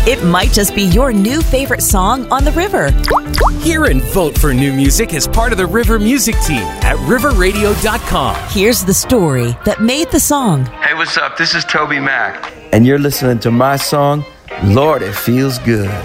It might just be your new favorite song on the river. Hear and vote for new music as part of the River Music Team at riverradio.com. Here's the story that made the song. Hey, what's up? This is Toby Mac. And you're listening to my song, Lord, It Feels Good.